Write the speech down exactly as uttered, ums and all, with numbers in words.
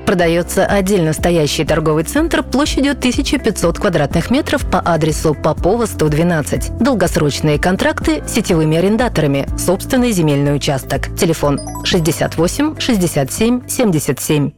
Продается отдельно стоящий торговый центр площадью тысяча пятьсот квадратных метров по адресу Попова, сто двенадцать. Долгосрочные контракты с сетевыми арендаторами. Собственный земельный участок. Телефон шестьдесят восемь шестьдесят семь семьдесят семь.